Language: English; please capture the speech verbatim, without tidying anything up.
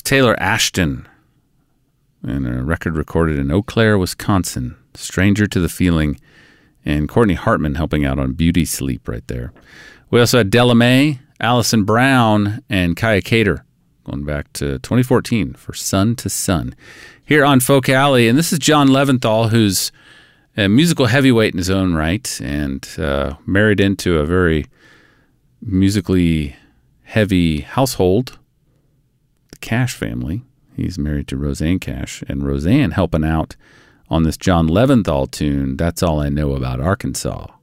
Taylor Ashton, and a record recorded in Eau Claire, Wisconsin. Stranger to the Feeling. And Courtney Hartman helping out on Beauty Sleep right there. We also had Della Mae, Allison Brown, and Kaya Cater going back to twenty fourteen for Sun to Sun here on Folk Alley. And this is John Leventhal, who's a musical heavyweight in his own right and uh, married into a very musically heavy household, the Cash family. He's married to Roseanne Cash, and Roseanne helping out on this John Leventhal tune, That's All I Know About Arkansas.